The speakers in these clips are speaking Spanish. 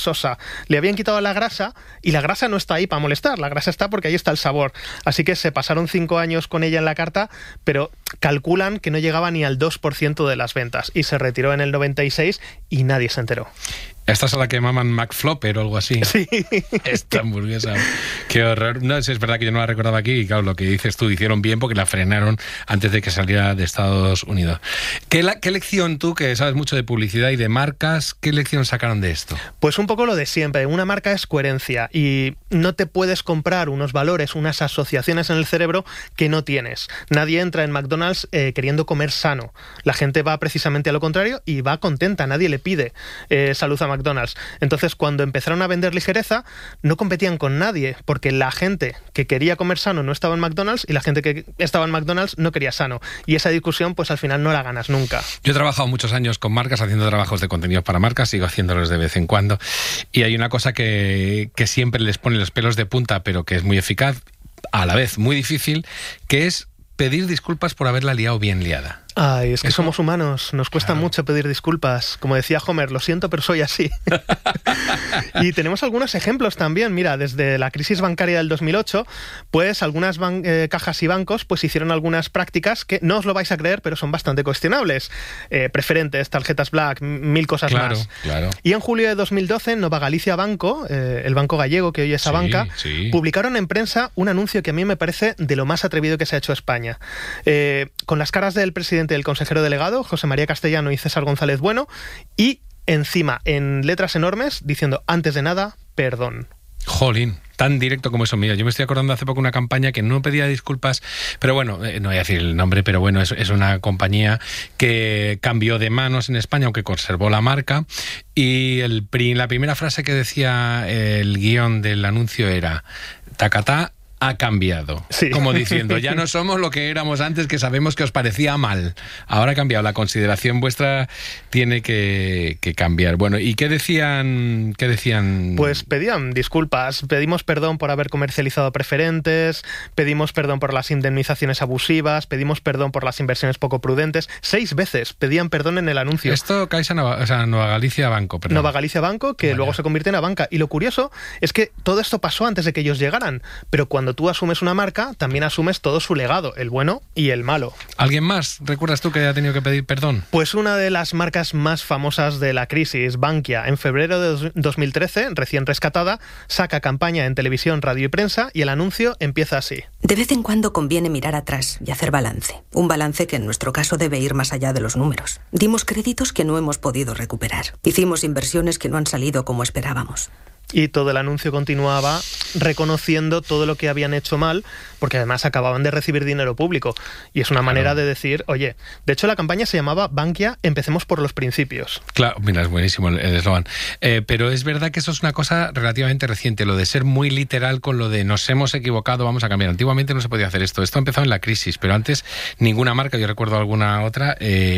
sosa. Le habían quitado la grasa y la grasa no está ahí para molestar, la grasa está porque ahí está el sabor. Así que se pasaron 5 años con ella en la carta, pero calculan que no llegaba ni al 2% de las ventas y se retiró en el 96 y nadie se enteró. Esta es a la que llaman McFlopper o algo así. Sí. Esta hamburguesa. Qué horror. No, es verdad que yo no la recordaba aquí y claro, lo que dices tú, hicieron bien porque la frenaron antes de que saliera de Estados Unidos. ¿Qué lección tú, que sabes mucho de publicidad y de marcas, qué lección sacaron de esto? Pues un poco lo de siempre. Una marca es coherencia y no te puedes comprar unos valores, unas asociaciones en el cerebro que no tienes. Nadie entra en McDonald's queriendo comer sano. La gente va precisamente a lo contrario y va contenta. Nadie le pide salud a McDonald's. Entonces, cuando empezaron a vender ligereza, no competían con nadie, porque la gente que quería comer sano no estaba en McDonald's y la gente que estaba en McDonald's no quería sano. Y esa discusión, pues al final no la ganas nunca. Yo he trabajado muchos años con marcas, haciendo trabajos de contenidos para marcas, sigo haciéndolos de vez en cuando, y hay una cosa que siempre les pone los pelos de punta, pero que es muy eficaz, a la vez muy difícil, que es pedir disculpas por haberla liado bien liada. Ay, es que somos humanos, nos cuesta mucho pedir disculpas. Como decía Homer, lo siento, pero soy así. Y tenemos algunos ejemplos también. Mira, desde la crisis bancaria del 2008, pues algunas cajas y bancos pues hicieron algunas prácticas que no os lo vais a creer, pero son bastante cuestionables. Preferentes, tarjetas Black, mil cosas más. Claro. Y en julio de 2012, Nova Galicia Banco, el banco gallego que hoy es Abanca, publicaron en prensa un anuncio que a mí me parece de lo más atrevido que se ha hecho España. Con las caras del presidente y el consejero delegado, José María Castellano y César González Bueno, y encima, en letras enormes, diciendo, antes de nada, perdón. Jolín, tan directo como eso. Mira, yo me estoy acordando hace poco una campaña que no pedía disculpas, pero bueno, no voy a decir el nombre, pero bueno, es una compañía que cambió de manos en España, aunque conservó la marca, y la primera frase que decía el guión del anuncio era, tacatá, ha cambiado. Sí. Como diciendo, ya no somos lo que éramos antes, que sabemos que os parecía mal. Ahora ha cambiado. La consideración vuestra tiene que cambiar. Bueno, ¿y qué decían? Pues pedían disculpas. Pedimos perdón por haber comercializado preferentes, pedimos perdón por las indemnizaciones abusivas, pedimos perdón por las inversiones poco prudentes. 6 veces pedían perdón en el anuncio. Esto Caixa Nova Galicia Banco, perdón. Nova Galicia Banco, que luego se convierte en Abanca. Y lo curioso es que todo esto pasó antes de que ellos llegaran, pero cuando tú asumes una marca, también asumes todo su legado, el bueno y el malo. ¿Alguien más recuerdas tú que haya tenido que pedir perdón? Pues una de las marcas más famosas de la crisis, Bankia, en febrero de 2013, recién rescatada, saca campaña en televisión, radio y prensa, y el anuncio empieza así. De vez en cuando conviene mirar atrás y hacer balance. Un balance que en nuestro caso debe ir más allá de los números. Dimos créditos que no hemos podido recuperar. Hicimos inversiones que no han salido como esperábamos. Y todo el anuncio continuaba reconociendo todo lo que habían hecho mal, porque además acababan de recibir dinero público. Y es una manera de decir, oye, de hecho la campaña se llamaba Bankia, empecemos por los principios. Claro, mira, es buenísimo el eslogan. Pero es verdad que eso es una cosa relativamente reciente, lo de ser muy literal con lo de nos hemos equivocado, vamos a cambiar. Antiguamente no se podía hacer esto. Esto empezó en la crisis, pero antes ninguna marca, yo recuerdo alguna otra,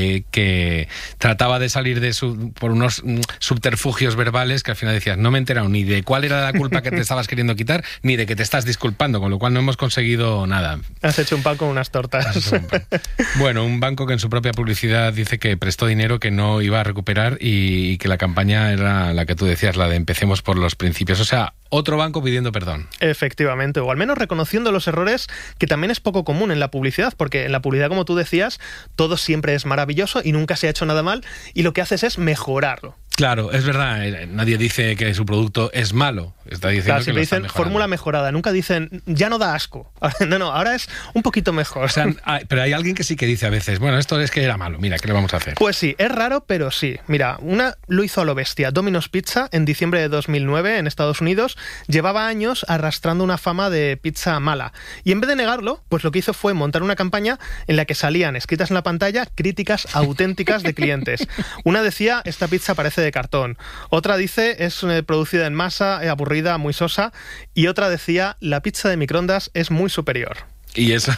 que trataba de salir por unos subterfugios verbales que al final decías, no me he enterado ni de cuál era la culpa que te estabas queriendo quitar, ni de que te estás disculpando, con lo cual no hemos conseguido nada. Has hecho un pan con unas tortas. Bueno, un banco que en su propia publicidad dice que prestó dinero que no iba a recuperar y que la campaña era la que tú decías, la de empecemos por los principios. O sea, otro banco pidiendo perdón. Efectivamente, o al menos reconociendo los errores, que también es poco común en la publicidad, porque en la publicidad, como tú decías, todo siempre es maravilloso y nunca se ha hecho nada mal, y lo que haces es mejorarlo. Claro, es verdad, nadie dice que su producto es malo, está diciendo claro, que siempre lo está dicen mejorando. Fórmula mejorada, nunca dicen ya no da asco. No, ahora es un poquito mejor. O sea, pero hay alguien que sí que dice a veces, bueno, esto es que era malo, mira, ¿qué le vamos a hacer? Pues sí, es raro, pero sí. Mira, una lo hizo a lo bestia. Domino's Pizza, en diciembre de 2009, en Estados Unidos, llevaba años arrastrando una fama de pizza mala. Y en vez de negarlo, pues lo que hizo fue montar una campaña en la que salían escritas en la pantalla críticas auténticas de clientes. Una decía, esta pizza parece de cartón. Otra dice, es producida en masa, aburrida, muy sosa. Y otra decía, la pizza de microondas es muy superior. ¿Y eso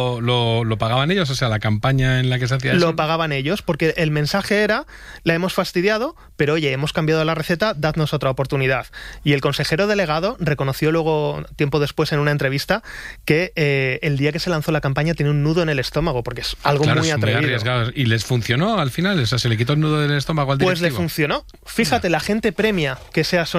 lo pagaban ellos? O sea, la campaña en la que se hacía eso. Lo pagaban ellos, porque el mensaje era, la hemos fastidiado, pero oye, hemos cambiado la receta, dadnos otra oportunidad. Y el consejero delegado reconoció luego, tiempo después, en una entrevista, que el día que se lanzó la campaña tenía un nudo en el estómago, porque es algo muy atrevido. Muy arriesgado. ¿Y les funcionó al final? O sea, ¿se le quitó el nudo del estómago al directivo? Pues le funcionó. Fíjate, la gente premia que sea